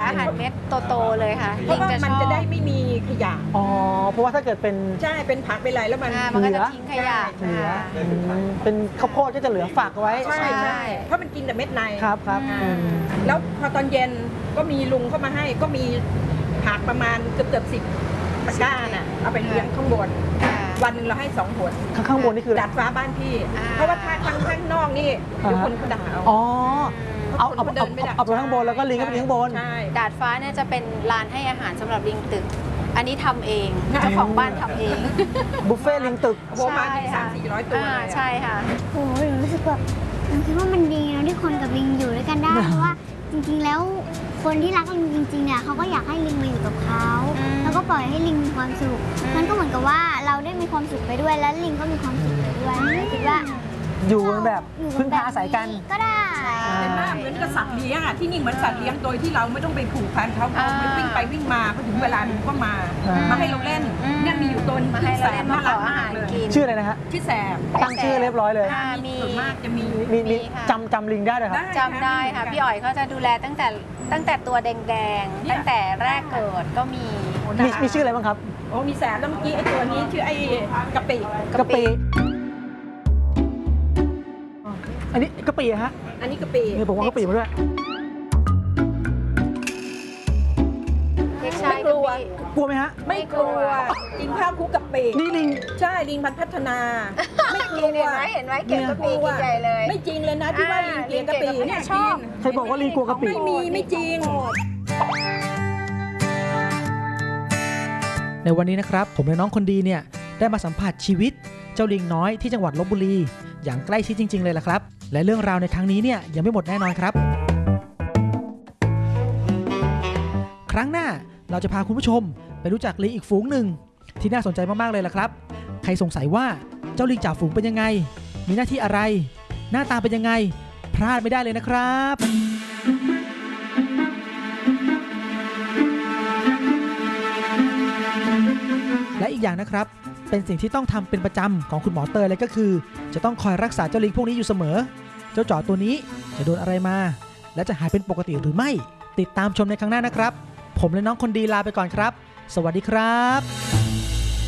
อาหารเม็ดโตๆเลยค่ะเพราะว่ามันจะได้ไม่มีขยะอ๋อเพราะว่าถ้าเกิดเป็นใช่เป็นผักเป็นอะไรแล้วมันก็จะทิ้งขยะเป็นข้าวโพดก็จะเหลือฝากไว้ใช่เพราะมันกินแต่เม็ดในครับแล้วพอตอนเย็นก็มีลุงเข้ามาให้ก็มีผักประมาณเกือบ10 ตะกร้าน่ะเอาไปเลี้ยงข้างบนวันนึงเราให้2 หนข้างบนนี่คือดาดฟ้าบ้านพี่เพราะว่าถ้าข้างนอกนี่เดี๋ยวคนเขาด่าเอาไปข้างบนแล้วก็ลิงก็ไปข้างบนดาดฟ้าเนี่ยจะเป็นลานให้อาหารสำหรับลิงตึกอันนี้ทำเองเจ้าของบ้านทำเองบุฟเฟ่ลิงตึกประมาณ300-400 ตัวใช่ค่ะโอ้ยรู้สึกแบบคิดว่ามันดีนะที่คนกับลิงอยู่ด้วยกันได้เพราะว่าจริงๆแล้วคนที่รักลิงจริงๆเนี่ยเขาก็อยากให้ลิงมาอยู่กับเขาแล้วก็ปล่อยให้ลิงมีความสุขมันก็เหมือนกับว่าเราได้มีความสุขไปด้วยแล้วลิงก็มีความสุขไปด้วยคิดว่าอยู่แบบพึ่งพาอาศัยกันก็ได้เป็นมากเหมือนกับสัตว์เลี้ยงอ่ะที่นี่เหมือนสัตว์เลี้ยงโดยที่เราไม่ต้องไปผูกพันเขาวิ่งไปวิ่งมาพอถึงเวลามันก็มาให้เราเล่นเนี่ยมีอยู่ตัวนึงมาให้เราเล่นมาขออาหารกินชื่ออะไรนะฮะชื่อแสบตั้งชื่อเรียบร้อยเลยส่วนมากจะมีจำลิงได้เลยครับจำได้ค่ะพี่อ๋อยเขาจะดูแลตั้งแต่ตัวแดงๆตั้งแต่แรกเกิดก็มีชื่ออะไรบ้างครับโอ้มีแสบแล้วเมื่อกี้ไอ้ตัวนี้ชื่อไอ้กะปิอันนี้กะปิฮะอันนี้กะปินี่ผมว่ากะปิมาด้วยไม่กลัวไหมฮะไม่กลัวกินข้าวคุกกะปินี่ลิงใช่ลิงพัฒนาไม่กลัวเห็นไหมเก็บกะปิกินใหญ่เลยไม่จริงเลยนะที่ว่าลิงเกลียดกะปิเนี่ยชอบใครบอกว่าลิงกลัวกะปิไม่จริงในวันนี้นะครับผมและน้องคนดีเนี่ยได้มาสัมผัสชีวิตเจ้าลิงน้อยที่จังหวัดลพบุรีอย่างใกล้ชิดจริงๆเลยล่ะครับและเรื่องราวในครั้งนี้เนี่ยยังไม่หมดแน่นอนครับครั้งหน้าเราจะพาคุณผู้ชมไปรู้จักลิงอีกฝูงหนึ่งที่น่าสนใจมากๆเลยล่ะครับใครสงสัยว่าเจ้าลิงจ่าฝูงเป็นยังไงมีหน้าที่อะไรหน้าตาเป็นยังไงพลาดไม่ได้เลยนะครับและอีกอย่างนะครับเป็นสิ่งที่ต้องทำเป็นประจำของคุณหมอเตยเลยก็คือจะต้องคอยรักษาเจ้าลิงพวกนี้อยู่เสมอเจ้าจ่อตัวนี้จะโดนอะไรมาและจะหายเป็นปกติหรือไม่ติดตามชมในครั้งหน้านะครับผมและน้องคนดีลาไปก่อนครับสวัสดีครับ